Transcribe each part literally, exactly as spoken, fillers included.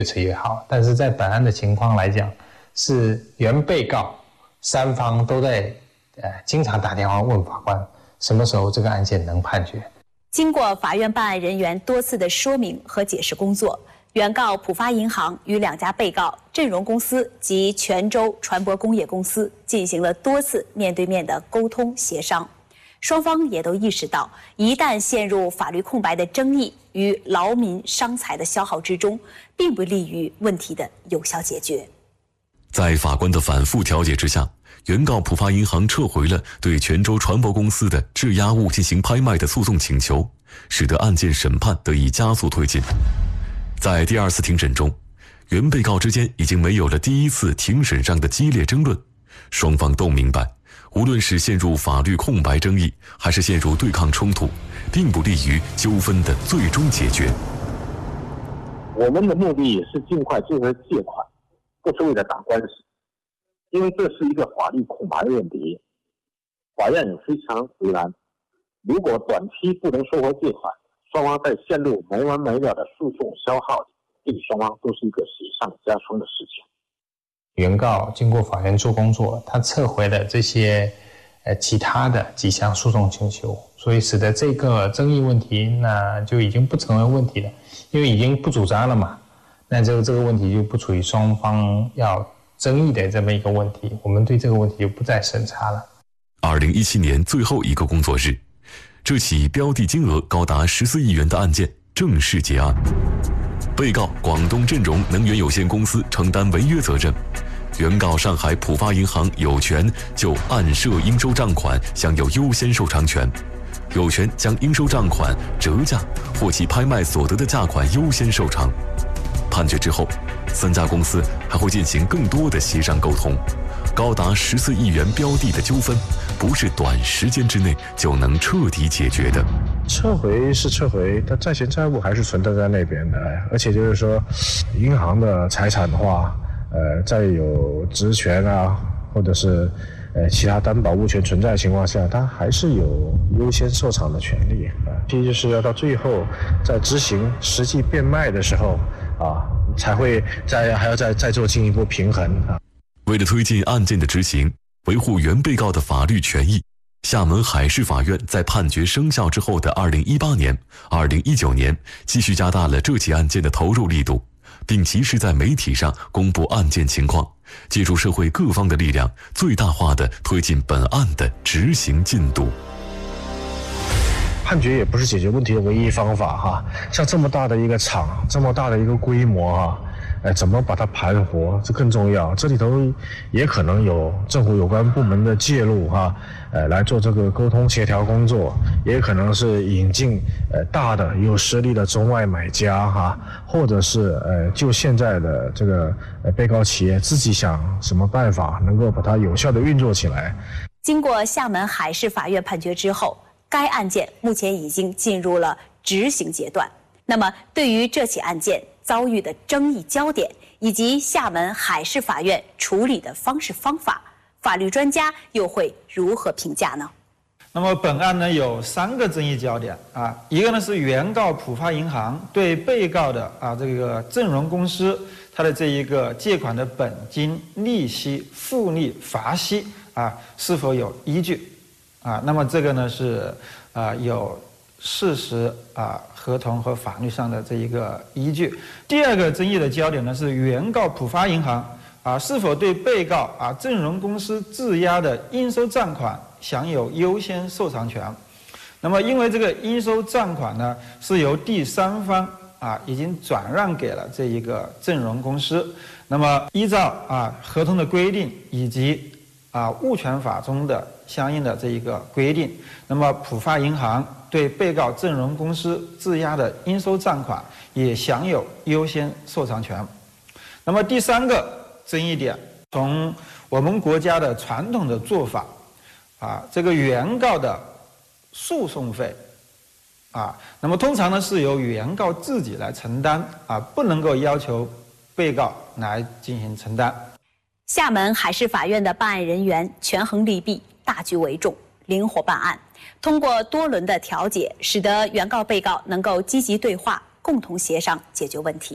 迟越好。但是在本案的情况来讲，是原被告三方都在呃经常打电话问法官，什么时候这个案件能判决。 经过法院办案人员多次的说明和解释工作，原告浦发银行与两家被告振荣公司及泉州船舶工业公司进行了多次面对面的沟通协商，双方也都意识到，一旦陷入法律空白的争议与劳民伤财的消耗之中，并不利于问题的有效解决。 在法官的反复调解之下，原告浦发银行撤回了对泉州船舶公司的质押物进行拍卖的诉讼请求，使得案件审判得以加速推进。在第二次庭审中，原被告之间已经没有了第一次庭审上的激烈争论，双方都明白，无论是陷入法律空白争议，还是陷入对抗冲突，并不利于纠纷的最终解决。 我们的目的也是尽快追回借款，不是为了打官司，因为这是一个法律空白的问题。法院也非常为难，如果短期不能收回借款，双方在陷入没完没了的诉讼消耗里，对双方都是一个雪上加霜的事情。 原告经过法院做工作，他撤回了这些呃其他的几项诉讼请求，所以使得这个争议问题那就已经不成为问题了，因为已经不主张了嘛，那这个这个问题就不处于双方要争议的这么一个问题，我们对这个问题就不再审查了。 二零一七年最后一个工作日，这起标的金额高达十四亿元的案件正式结案。被告广东振荣能源有限公司承担违约责任，原告上海浦发银行有权就按设应收账款享有优先受偿权，有权将应收账款折价或其拍卖所得的价款优先受偿。判决之后，三家公司还会进行更多的协商沟通，高达十四亿元标的的纠纷，不是短时间之内就能彻底解决的。 撤回是撤回，但债权债务还是存在在那边的，而且就是说，银行的财产的话，呃，在有质权啊，或者是呃其他担保物权存在的情况下，它还是有优先受偿的权利啊。其实就是要到最后，在执行实际变卖的时候啊，才会再还要再再做进一步平衡啊。 为了推进案件的执行，维护原被告的法律权益，厦门海事法院在判决生效之后的二零一八年、二零一九年，继续加大了这起案件的投入力度，并及时在媒体上公布案件情况，借助社会各方的力量，最大化地推进本案的执行进度。 判决也不是解决问题的唯一方法哈，像这么大的一个厂，这么大的一个规模哈。哎，怎么把它盘活，这更重要。这里头也可能有政府有关部门的介入哈，呃，来做这个沟通协调工作，也可能是引进呃大的有实力的中外买家哈，或者是呃就现在的这个呃被告企业自己想什么办法能够把它有效的运作起来。 经过厦门海事法院判决之后，该案件目前已经进入了执行阶段。那么，对于这起案件遭遇的争议焦点，以及厦门海事法院处理的方式方法，法律专家又会如何评价呢？ 那么本案呢有三个争议焦点啊，一个呢是原告浦发银行对被告的啊这个振荣公司它的这一个借款的本金、利息、复利、罚息啊是否有依据啊？那么这个呢是啊有事实啊合同和法律上的这一个依据。第二个争议的焦点呢是原告浦发银行啊是否对被告啊振荣公司质押的应收账款享有优先受偿权。那么因为这个应收账款呢是由第三方啊已经转让给了这一个振荣公司，那么依照啊合同的规定以及啊物权法中的相应的这一个规定，那么浦发银行对被告振荣公司质押的应收账款也享有优先受偿权。那么第三个争议点，从我们国家的传统的做法啊，这个原告的诉讼费啊，那么通常呢是由原告自己来承担啊，不能够要求被告来进行承担。 厦门海事法院的办案人员权衡利弊，大局为重，灵活办案，通过多轮的调解，使得原告被告能够积极对话，共同协商解决问题。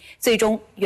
最终原